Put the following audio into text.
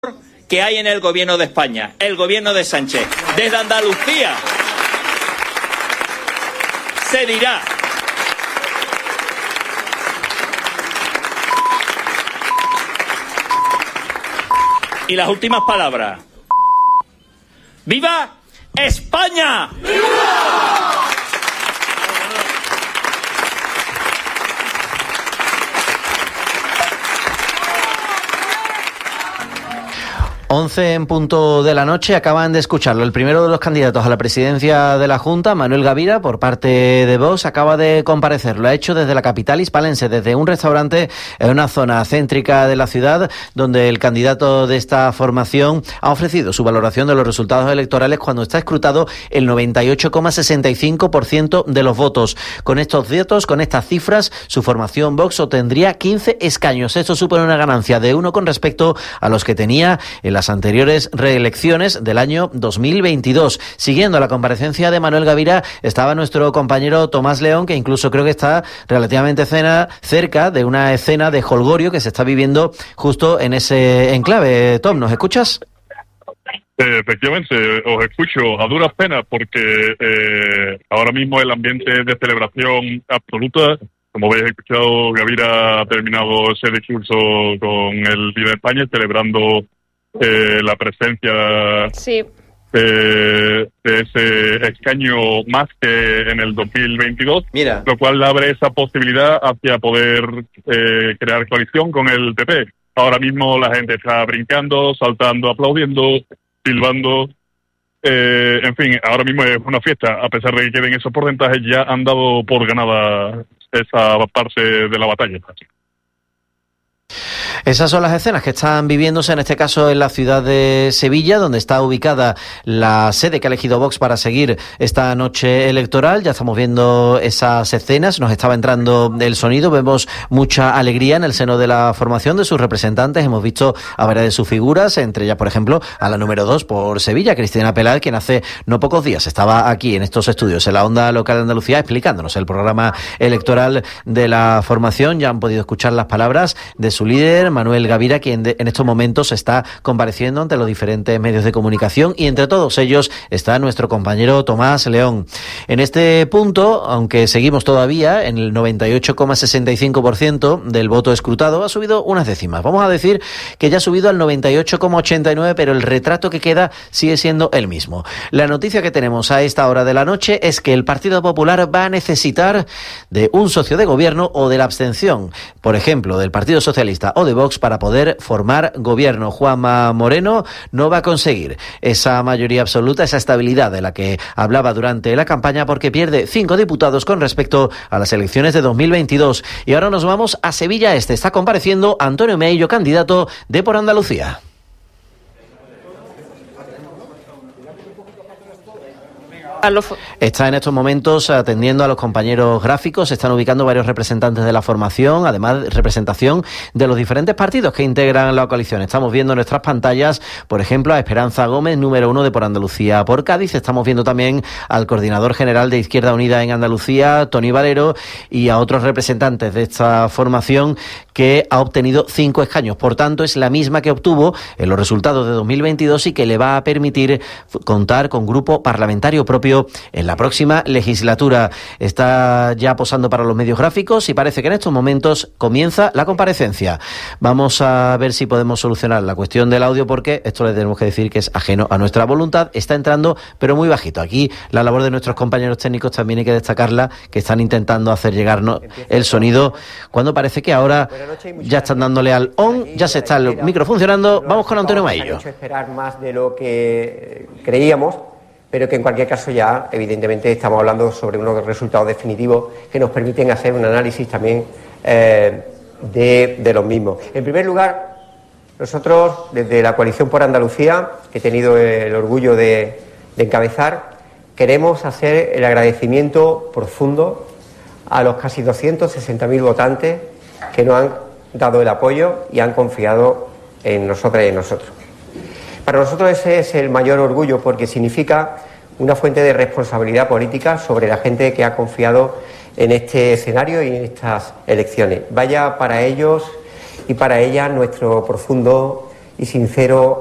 que hay en el gobierno de España, el gobierno de Sánchez. Desde Andalucía se dirá y las últimas palabras. ¡Viva España! ¡Viva! 11 en punto de la noche, acaban de escucharlo. El primero de los candidatos a la presidencia de la Junta, Manuel Gavira, por parte de Vox, acaba de comparecer. Lo ha hecho desde la capital hispalense, desde un restaurante en una zona céntrica de la ciudad, donde el candidato de esta formación ha ofrecido su valoración de los resultados electorales cuando está escrutado el 98,65% de los votos. Con estos datos, con estas cifras, su formación Vox obtendría 15 escaños. Esto supone una ganancia de 1 con respecto a los que tenía en las anteriores reelecciones del año 2022. Siguiendo la comparecencia de Manuel Gavira estaba nuestro compañero Tomás León, que incluso creo que está relativamente cerca de una escena de jolgorio que se está viviendo justo en ese enclave. Tom, ¿nos escuchas? Efectivamente, os escucho a duras penas porque ahora mismo el ambiente de celebración absoluta. Como habéis escuchado, Gavira ha terminado ese discurso con el Día de España celebrando la presencia de ese escaño más que en el 2022, lo cual abre esa posibilidad hacia poder crear coalición con el PP. Ahora mismo la gente está brincando, saltando, aplaudiendo, silbando. En fin, ahora mismo es una fiesta. A pesar de que queden esos porcentajes, ya han dado por ganada esa parte de la batalla. Esas son las escenas que están viviéndose en este caso en la ciudad de Sevilla, donde está ubicada la sede que ha elegido Vox para seguir esta noche electoral. Ya estamos viendo esas escenas, nos estaba entrando el sonido, vemos mucha alegría en el seno de la formación de sus representantes. Hemos visto a varias de sus figuras, entre ellas, por ejemplo, a la número 2 por Sevilla, Cristina Peláez, quien hace no pocos días estaba aquí en estos estudios, en la Onda Local de Andalucía, explicándonos el programa electoral de la formación. Ya han podido escuchar las palabras de su líder, Manuel Gavira, quien en estos momentos está compareciendo ante los diferentes medios de comunicación, y entre todos ellos está nuestro compañero Tomás León. En este punto, aunque seguimos todavía en el 98,65% del voto escrutado, ha subido unas décimas. Vamos a decir que ya ha subido al 98,89%, pero el retrato que queda sigue siendo el mismo. La noticia que tenemos a esta hora de la noche es que el Partido Popular va a necesitar de un socio de gobierno o de la abstención, por ejemplo, del Partido Socialista o de Vox, para poder formar gobierno. Juanma Moreno no va a conseguir esa mayoría absoluta, esa estabilidad de la que hablaba durante la campaña, porque pierde 5 diputados con respecto a las elecciones de 2022. Y ahora nos vamos a Sevilla Este. Está compareciendo Antonio Meillo, candidato de Por Andalucía. Está en estos momentos atendiendo a los compañeros gráficos. Se están ubicando varios representantes de la formación, además representación de los diferentes partidos que integran la coalición. Estamos viendo en nuestras pantallas, por ejemplo, a Esperanza Gómez, número 1 de Por Andalucía por Cádiz. Estamos viendo también al coordinador general de Izquierda Unida en Andalucía, Tony Valero, y a otros representantes de esta formación que ha obtenido 5 escaños. Por tanto, es la misma que obtuvo en los resultados de 2022 y que le va a permitir contar con grupo parlamentario propio en la próxima legislatura. Está ya posando para los medios gráficos y parece que en estos momentos comienza la comparecencia. Vamos a ver si podemos solucionar la cuestión del audio, porque esto le tenemos que decir que es ajeno a nuestra voluntad. Está entrando, pero muy bajito. Aquí la labor de nuestros compañeros técnicos también hay que destacarla, que están intentando hacer llegarnos el sonido cuando parece que ahora ya están dándole al on, ya se está el micro funcionando. Vamos con Antonio Maillo. Esperar más de lo que creíamos, pero que en cualquier caso ya evidentemente estamos hablando sobre unos resultados definitivos que nos permiten hacer un análisis también de los mismos. En primer lugar, nosotros desde la Coalición por Andalucía, que he tenido el orgullo de encabezar, queremos hacer el agradecimiento profundo a los casi 260.000 votantes que nos han dado el apoyo y han confiado en nosotras y en nosotros. Para nosotros ese es el mayor orgullo, porque significa una fuente de responsabilidad política sobre la gente que ha confiado en este escenario y en estas elecciones. Vaya para ellos y para ellas nuestro profundo y sincero